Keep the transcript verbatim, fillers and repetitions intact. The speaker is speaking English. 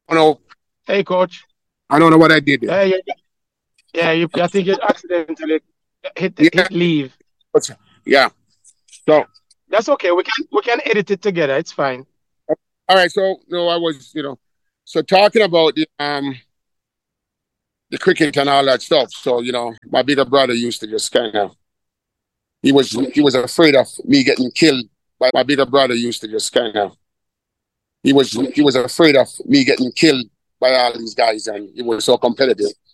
I don't know. Hey, coach. I don't know what I did there. Yeah, yeah, yeah. You, I think you accidentally hit Yeah. hit leave. but- Yeah. So, That's okay. We can we can edit it together. It's fine. all right. So, no, I was, you know, so talking about the um the cricket and all that stuff. So, you know, my bigger brother used to just kind of he was he was afraid of me getting killed. By my bigger brother used to just kind of he was he was afraid of me getting killed by all these guys, and he was so competitive.